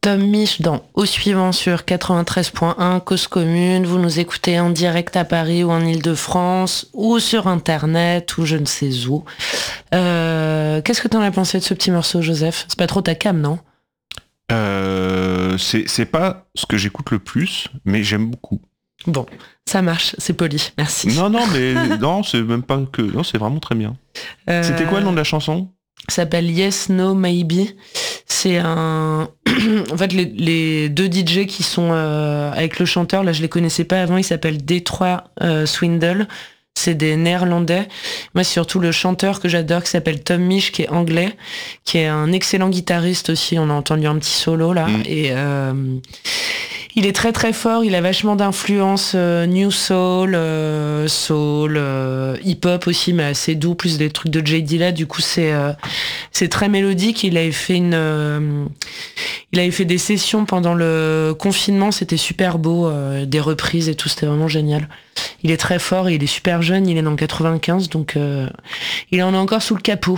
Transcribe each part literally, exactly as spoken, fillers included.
Tom Misch dans Au Suivant sur quatre-vingt-treize point un, Cause Commune. Vous nous écoutez en direct à Paris ou en Ile-de-France ou sur Internet ou je ne sais où. Euh, qu'est-ce que t'en as pensé de ce petit morceau, Joseph ? C'est pas trop ta cam, non ? euh, c'est, c'est pas ce que j'écoute le plus, mais j'aime beaucoup. Bon, ça marche, c'est poli, merci. Non, non, mais non, c'est même pas que... Non, c'est vraiment très bien. Euh... C'était quoi le nom de la chanson ? Ça s'appelle Yes, No, Maybe. C'est un... en fait, les, les deux D J qui sont euh, avec le chanteur, là, je les connaissais pas avant, ils s'appellent Detroit euh, Swindle. C'est des Néerlandais. Moi, c'est surtout le chanteur que j'adore, qui s'appelle Tom Misch, qui est anglais, qui est un excellent guitariste aussi. On a entendu un petit solo, là. Mm. Et euh, il est très, très fort. Il a vachement d'influence euh, new soul, euh, soul, euh, hip-hop aussi, mais assez doux, plus des trucs de J D là. Du coup, c'est euh, c'est très mélodique. Il avait fait une... Euh, il avait fait des sessions pendant le confinement. C'était super beau. Euh, des reprises et tout. C'était vraiment génial. Il est très fort, il est super jeune, il est dans quatre-vingt-quinze, donc euh, il en est encore sous le capot.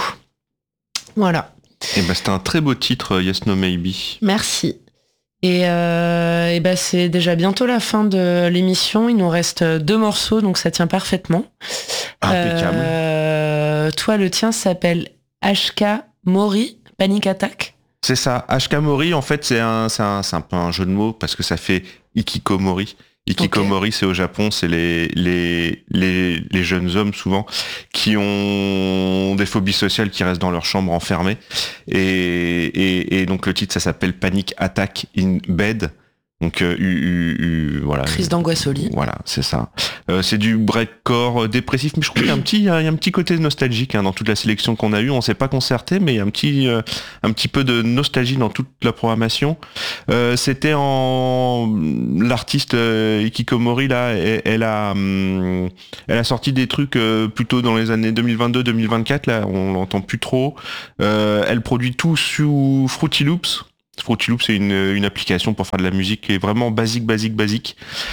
Voilà. Et bah c'était un très beau titre, Yes No Maybe. Merci. Et, euh, et bah c'est déjà bientôt la fin de l'émission, il nous reste deux morceaux, donc ça tient parfaitement. Impeccable. Euh, toi, le tien s'appelle H K Mori, Panic Attack. C'est ça, H K Mori, en fait, c'est un, c'est, un, c'est un peu un jeu de mots, parce que ça fait Ikikomori. Ikikomori, okay. C'est au Japon, c'est les, les, les, les jeunes hommes souvent qui ont des phobies sociales, qui restent dans leur chambre enfermés. Et, et, et donc le titre, ça s'appelle Panic Attack in Bed. Donc euh, u, u, u, voilà. Crise d'angoisse au lit. Voilà, c'est ça. Euh, c'est du breakcore euh, dépressif, mais je trouve qu'il y a un petit, il y a un petit côté nostalgique hein, dans toute la sélection qu'on a eue. On s'est pas concerté, mais il y a un petit, euh, un petit peu de nostalgie dans toute la programmation. Euh, c'était en l'artiste euh, Ikikomori là, elle, elle a, hum, elle a sorti des trucs euh, plutôt dans les années deux mille vingt-deux deux mille vingt-quatre là, on l'entend plus trop. Euh, elle produit tout sous Fruity Loops. Fruity Loops, c'est une, une application pour faire de la musique qui est vraiment basique, basique, basique.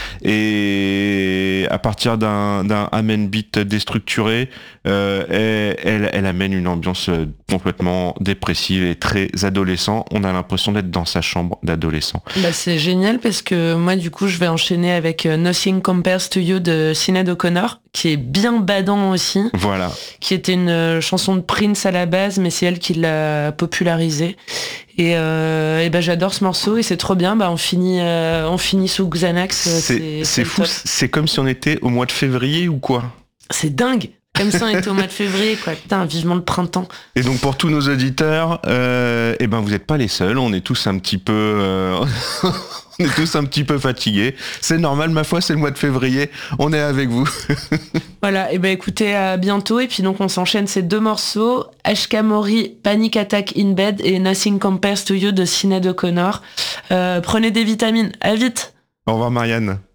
Et à partir d'un, d'un amen beat déstructuré, euh, elle, elle, elle amène une ambiance complètement dépressive et très adolescent. On a l'impression d'être dans sa chambre d'adolescent. Bah c'est génial parce que moi, du coup, je vais enchaîner avec Nothing Compares to You de Sinéad O'Connor, qui est bien badant aussi. Voilà. Qui était une chanson de Prince à la base, mais c'est elle qui l'a popularisée. Et, euh, et ben j'adore ce morceau et c'est trop bien. Bah on finit, euh, on finit sous Xanax. C'est, c'est, c'est fou. Top. C'est comme si on était au mois de février ou quoi. C'est dingue. Comme si on était au mois de février, quoi. Putain, vivement le printemps. Et donc pour tous nos auditeurs, euh, et ben vous n'êtes pas les seuls. On est tous un petit peu, euh, on est tous un petit peu fatigués. C'est normal, ma foi, c'est le mois de février. On est avec vous. Voilà. Et ben écoutez, à bientôt. Et puis donc on s'enchaîne ces deux morceaux: H K Mori, Panic Attack in Bed et Nothing Compares to You de Sinéad O'Connor. Euh, prenez des vitamines. À vite. Au revoir, Marianne.